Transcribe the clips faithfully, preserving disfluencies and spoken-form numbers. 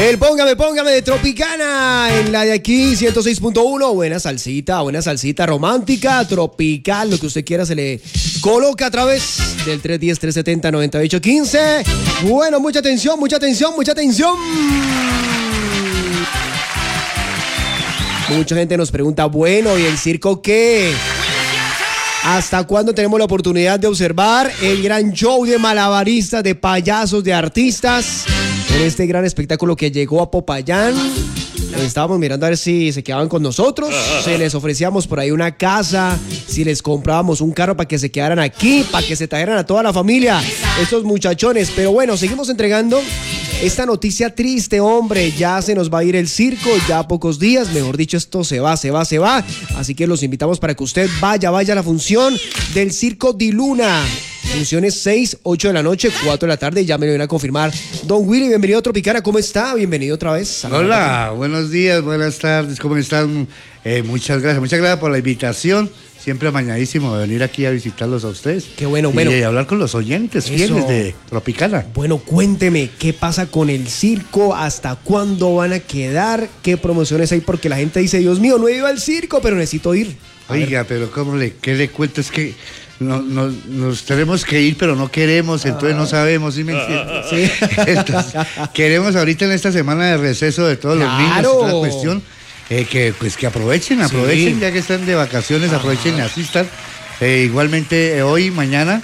El Póngame, Póngame de Tropicana en la de aquí, ciento seis punto uno. Buena salsita, buena salsita romántica, tropical, lo que usted quiera se le coloca a través del tres uno cero, tres siete cero, nueve ocho uno cinco. Bueno, mucha atención, mucha atención, mucha atención. Mucha gente nos pregunta, bueno, ¿y el circo qué? ¿Hasta cuándo tenemos la oportunidad de observar el gran show de malabaristas, de payasos, de artistas en este gran espectáculo que llegó a Popayán? Estábamos mirando a ver si se quedaban con nosotros, si les ofrecíamos por ahí una casa, si les comprábamos un carro para que se quedaran aquí, para que se trajeran a toda la familia, estos muchachones. Pero bueno, seguimos entregando esta noticia triste, hombre. Ya se nos va a ir el circo, ya a pocos días, mejor dicho, esto se va, se va, se va. Así que los invitamos para que usted vaya, vaya a la función del Circo Di Luna. Funciones seis, ocho de la noche, cuatro de la tarde, ya me lo viene a confirmar Don Willy. Bienvenido a Tropicana, ¿cómo está? Bienvenido otra vez. Hola, buenos días, buenas tardes, ¿cómo están? Eh, muchas gracias, muchas gracias por la invitación. Siempre amañadísimo de venir aquí a visitarlos a ustedes. Qué bueno, y bueno. Y hablar con los oyentes Eso. fieles de Tropicana. Bueno, cuénteme, ¿qué pasa con el circo? ¿Hasta cuándo van a quedar? ¿Qué promociones hay? Porque la gente dice, Dios mío, no he ido al circo, pero necesito ir. A Oiga, ver. pero ¿cómo le, qué le cuento? Es que no, no, nos tenemos que ir, pero no queremos, entonces no sabemos, ¿sí me entiendes? Sí. Entonces, queremos ahorita en esta semana de receso de todos Claro. los niños, es una cuestión, eh, que pues que aprovechen, aprovechen, Sí. ya que están de vacaciones, Ajá. aprovechen y asistan. Eh, igualmente eh, hoy, mañana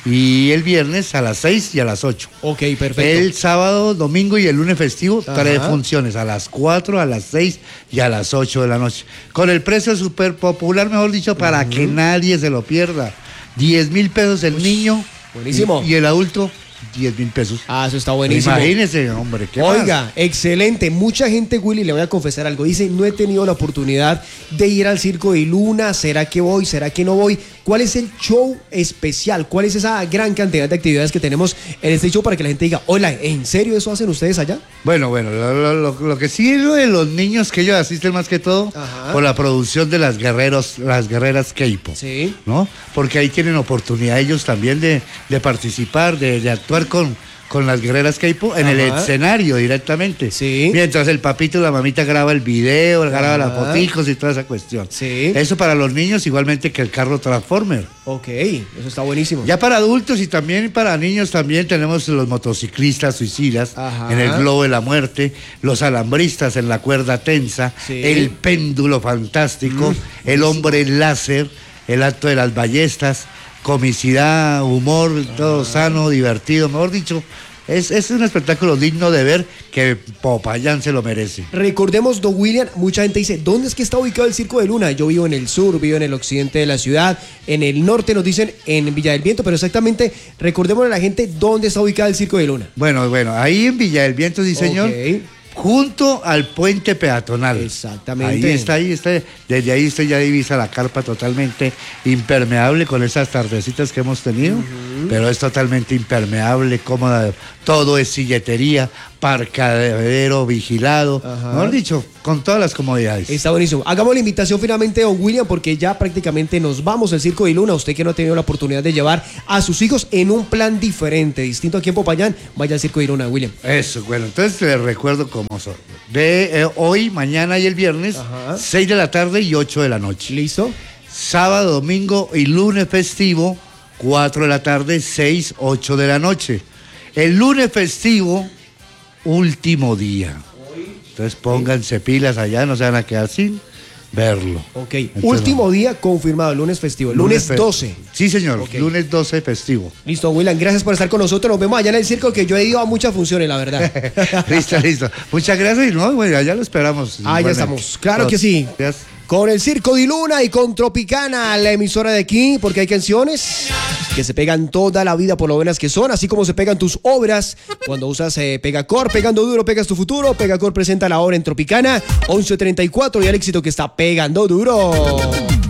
y el viernes a las seis y a las ocho. Ok, perfecto. El sábado, domingo y el lunes festivo, Ajá. tres funciones, a las cuatro, a las seis y a las ocho de la noche. Con el precio súper popular, mejor dicho, para que nadie se lo pierda. diez mil pesos el niño. buenísimo. Y, y el adulto, diez mil pesos. Ah, eso está buenísimo. Imagínese, hombre, ¿qué Oiga, más? excelente. Mucha gente, Willy, le voy a confesar algo. Dice, no he tenido la oportunidad de ir al Circo de Luna. ¿Será que voy? ¿Será que no voy? ¿Cuál es el show especial? ¿Cuál es esa gran cantidad de actividades que tenemos en este show para que la gente diga, hola, ¿en serio eso hacen ustedes allá? Bueno, bueno, lo, lo- lo- lo que sí es lo de los niños que ellos asisten más que todo Ajá. por la producción de las guerreros, las guerreras K-pop. Sí. ¿No? Porque ahí tienen oportunidad ellos también de, de participar, de, de actuar con, con las guerreras K-pop en el Ajá. escenario directamente. Sí. Mientras el papito y la mamita graba el video, graba las Ajá. foticos y toda esa cuestión. Sí. Eso para los niños igualmente que el carro Transformer. Ok, eso está buenísimo. Ya para adultos y también para niños también tenemos los motociclistas suicidas Ajá. en el globo de la muerte, los alambristas en la cuerda tensa, Sí. el péndulo fantástico, Mm. el hombre láser, el acto de las ballestas, comicidad, humor, todo sano, divertido, mejor dicho. Es, es un espectáculo digno de ver que Popayán se lo merece. Recordemos, Don William, mucha gente dice, ¿dónde es que está ubicado el Circo de Luna? Yo vivo en el sur, vivo en el occidente de la ciudad, en el norte nos dicen en Villa del Viento, pero exactamente, recordemos a la gente dónde está ubicado el Circo de Luna. Bueno, bueno, ahí en Villa del Viento, sí señor. Ok. Junto al puente peatonal. Exactamente. Ahí está, ahí está. Desde ahí usted ya divisa la carpa totalmente impermeable con esas tardecitas que hemos tenido. Pero es totalmente impermeable, cómoda. Todo es silletería, parqueadero vigilado. Ajá. Mejor dicho, con todas las comodidades. Está buenísimo. Hagamos la invitación finalmente, Don William, porque ya prácticamente nos vamos al Circo de Luna. Usted que no ha tenido la oportunidad de llevar a sus hijos en un plan diferente, distinto aquí en Popayán, vaya al Circo de Luna, William. Eso, bueno, entonces les recuerdo cómo son. De eh, hoy, mañana y el viernes, Ajá. seis de la tarde y ocho de la noche. ¿Listo? Sábado, domingo y lunes festivo, cuatro de la tarde, seis, ocho de la noche. El lunes festivo, último día. Entonces pónganse pilas allá, no se van a quedar sin verlo. Ok. Entonces, Último día confirmado, lunes festivo. Lunes fe- doce. Sí, señor, Ok. lunes doce festivo. Listo, William, gracias por estar con nosotros. Nos vemos allá en el circo, que yo he ido a muchas funciones, la verdad. listo, listo. Muchas gracias y no, bueno, allá lo esperamos. Ah, ya igualmente. estamos. Claro que sí. Gracias. Con el Circo Di Luna y con Tropicana, la emisora de aquí, porque hay canciones que se pegan toda la vida por lo buenas que son, así como se pegan tus obras cuando usas eh, Pegacor, pegando duro, pegas tu futuro. Pegacor presenta la obra en Tropicana, once treinta y cuatro y el éxito que está pegando duro.